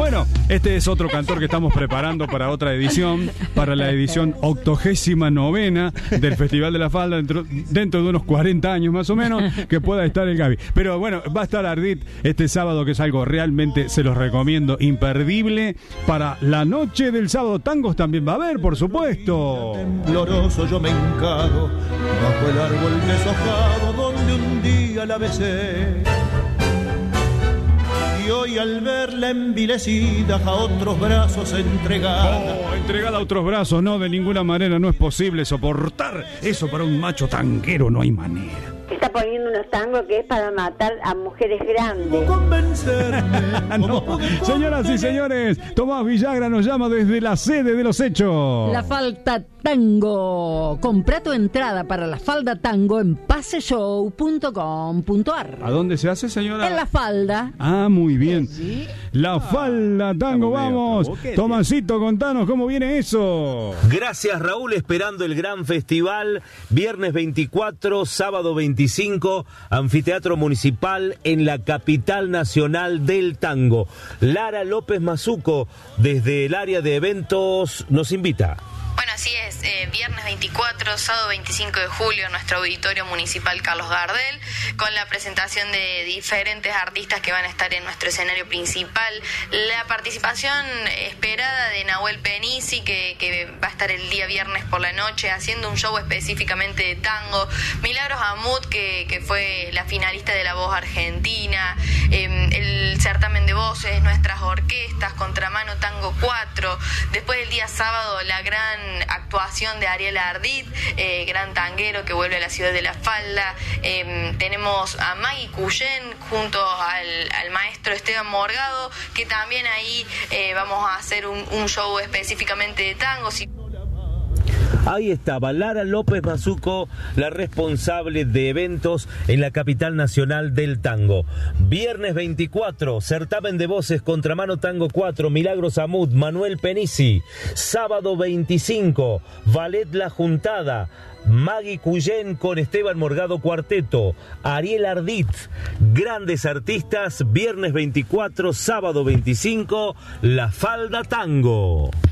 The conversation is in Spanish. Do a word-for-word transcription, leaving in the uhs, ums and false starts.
Bueno, este es otro cantor que estamos preparando para otra edición, para la edición octogésima novena del Festival de la Falda, dentro, dentro de unos cuarenta años más o menos, que pueda estar el Gaby. Pero bueno, va a estar Ardit este sábado, que es algo realmente, se los recomiendo, imperdible. Para la noche del sábado, tangos también va a haber, por supuesto. Tembloroso yo me encado bajo el árbol deshojado donde un día la besé. Y hoy al verla envilecida a otros brazos entregada. Oh, entregada a otros brazos, no, de ninguna manera, no es posible soportar eso para un macho tanguero, no hay manera. Está poniendo unos tangos que es para matar a mujeres grandes. No, señoras y señores, Tomás Villagra nos llama desde la sede de los hechos. La Falda Tango. Comprá tu entrada para la Falda Tango en paseshow punto com punto ar. ¿A dónde se hace, señora? En La Falda. Ah, muy bien. ¿Sí? La Falda Tango, vamos. Tomasito, contanos cómo viene eso. Gracias, Raúl, esperando el gran festival. Viernes veinticuatro, sábado veinticinco, Anfiteatro Municipal en la capital nacional del tango. Lara López Mazuco, desde el área de eventos, nos invita. Bueno, así es, eh, viernes veinticuatro, sábado veinticinco de julio, en nuestro auditorio municipal Carlos Gardel, con la presentación de diferentes artistas que van a estar en nuestro escenario principal. La participación esperada de Nahuel Penisi, que, que va a estar el día viernes por la noche haciendo un show específicamente de tango. Milagros Amut, que, que fue la finalista de La Voz Argentina. Eh, el certamen de voces, nuestras orquestas, Contramano Tango cuatro. Después el día sábado, la gran actuación de Ariel Ardit, eh, gran tanguero que vuelve a la ciudad de La Falda. Eh, tenemos a Maggie Cuyen junto al, al maestro Esteban Morgado, que también ahí eh, vamos a hacer un, un show específicamente de tangos. Y... Ahí estaba Lara López Mazuco, la responsable de eventos en la capital nacional del tango. Viernes veinticuatro, certamen de voces, Contramano Tango cuatro, Milagros Amut, Manuel Penisi. Sábado veinticinco, Ballet La Juntada, Maggie Cuyen con Esteban Morgado Cuarteto, Ariel Ardit, grandes artistas. Viernes veinticuatro, sábado veinticinco, La Falda Tango.